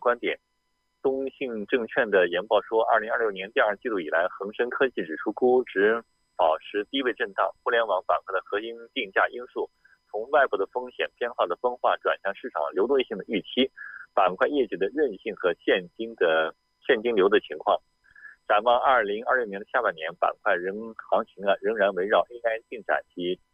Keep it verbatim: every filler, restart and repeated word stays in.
观点。中信证券的研报说，二零二六年第二季度以来，恒生科技指数估值保持低位震荡，互联网板块的核心定价因素从外部的风险偏好的分化转向市场流动性的预期，板块业绩的韧性和现金的现金流的情况。展望二零二六年的下半年，板块仍行情啊仍然围绕 A I 进展及